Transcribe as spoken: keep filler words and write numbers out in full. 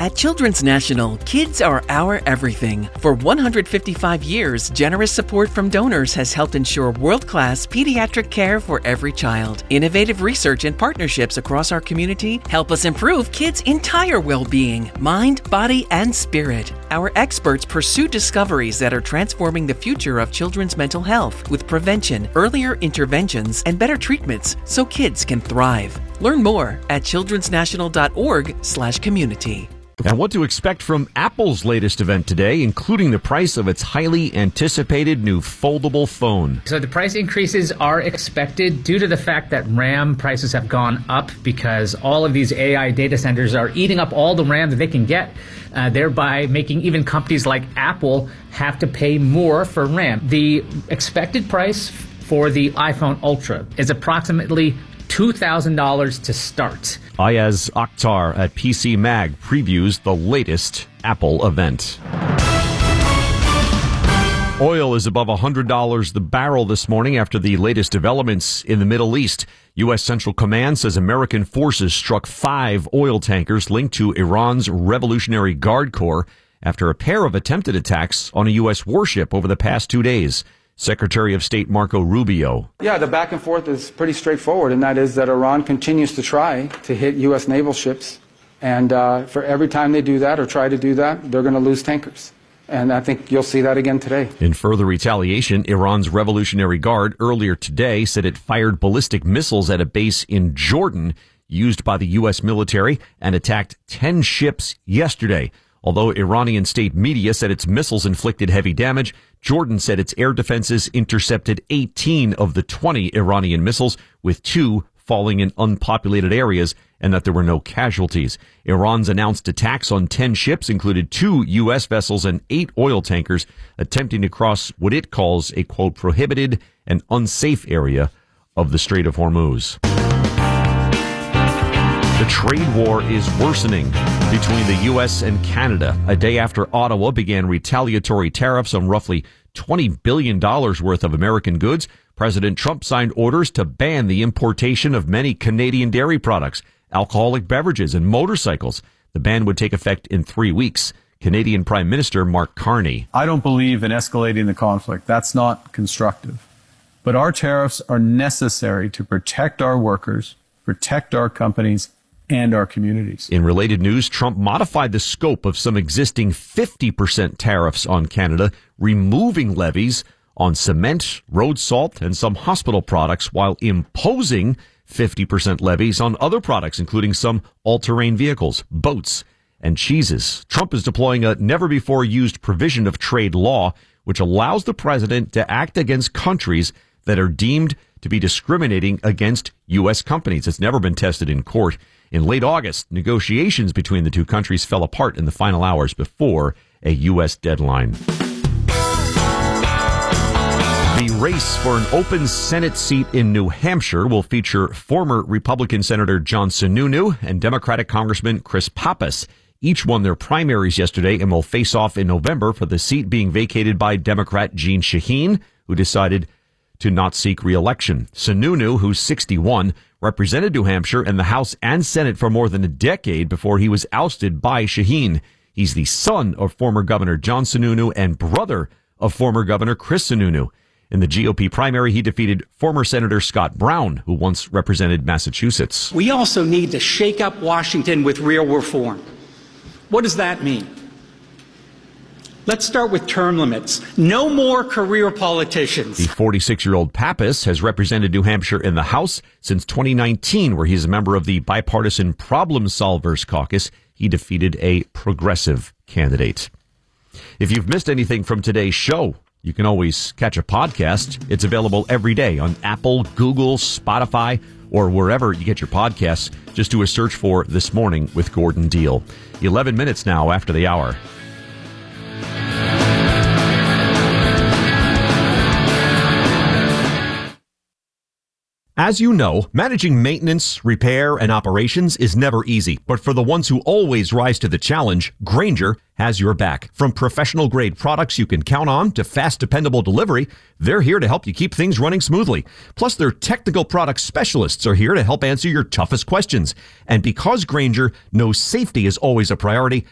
At Children's National, kids are our everything. For one hundred fifty-five years, generous support from donors has helped ensure world-class pediatric care for every child. Innovative research and partnerships across our community help us improve kids' entire well-being, mind, body, and spirit. Our experts pursue discoveries that are transforming the future of children's mental health with prevention, earlier interventions, and better treatments so kids can thrive. Learn more at childrens national dot org slash community. And what to expect from Apple's latest event today, including the price of its highly anticipated new foldable phone. So the price increases are expected due to the fact that RAM prices have gone up because all of these A I data centers are eating up all the RAM that they can get, uh, thereby making even companies like Apple have to pay more for RAM. The expected price for the iPhone Ultra is approximately two thousand dollars to start. Ayaz Akhtar at P C Mag previews the latest Apple event. Oil is above one hundred dollars the barrel this morning after the latest developments in the Middle East. U S. Central Command says American forces struck five oil tankers linked to Iran's Revolutionary Guard Corps after a pair of attempted attacks on a U S warship over the past two days. Secretary of State Marco Rubio. Yeah, the back and forth is pretty straightforward, and that is that Iran continues to try to hit U S naval ships. And uh, for every time they do that or try to do that, they're going to lose tankers. And I think you'll see that again today. In further retaliation, Iran's Revolutionary Guard earlier today said it fired ballistic missiles at a base in Jordan used by the U S military and attacked ten ships yesterday. Although Iranian state media said its missiles inflicted heavy damage, Jordan said its air defenses intercepted eighteen of the twenty Iranian missiles, with two falling in unpopulated areas, and that there were no casualties. Iran's announced attacks on ten ships included two U S vessels and eight oil tankers attempting to cross what it calls a, quote, prohibited and unsafe area of the Strait of Hormuz. The trade war is worsening between the U S and Canada, a day after Ottawa began retaliatory tariffs on roughly twenty billion dollars worth of American goods. President Trump signed orders to ban the importation of many Canadian dairy products, alcoholic beverages, and motorcycles. The ban would take effect in three weeks. Canadian Prime Minister Mark Carney. I don't believe in escalating the conflict. That's not constructive. But our tariffs are necessary to protect our workers, protect our companies, and our communities. In related news, Trump modified the scope of some existing fifty percent tariffs on Canada, removing levies on cement, road salt, and some hospital products, while imposing fifty percent levies on other products, including some all-terrain vehicles, boats, and cheeses. Trump is deploying a never-before-used provision of trade law, which allows the president to act against countries that are deemed to be discriminating against U S companies. It's never been tested in court. In late August, negotiations between the two countries fell apart in the final hours before a U S deadline. The race for an open Senate seat in New Hampshire will feature former Republican Senator John Sununu and Democratic Congressman Chris Pappas. Each won their primaries yesterday and will face off in November for the seat being vacated by Democrat Jeanne Shaheen, who decided to not seek re-election. Sununu, who's sixty-one, represented New Hampshire in the House and Senate for more than a decade before he was ousted by Shaheen. He's the son of former Governor John Sununu and brother of former Governor Chris Sununu. In the G O P primary, he defeated former Senator Scott Brown, who once represented Massachusetts. We also need to shake up Washington with real reform. What does that mean? Let's start with term limits. No more career politicians. The forty-six-year-old Pappas has represented New Hampshire in the House since twenty nineteen, where he's a member of the Bipartisan Problem Solvers Caucus. He defeated a progressive candidate. If you've missed anything from today's show, you can always catch a podcast. It's available every day on Apple, Google, Spotify, or wherever you get your podcasts. Just do a search for This Morning with Gordon Deal. eleven minutes now after the hour. As you know, managing maintenance, repair, and operations is never easy. But for the ones who always rise to the challenge, Grainger has your back. From professional-grade products you can count on to fast, dependable delivery, they're here to help you keep things running smoothly. Plus, their technical product specialists are here to help answer your toughest questions. And because Grainger knows safety is always a priority,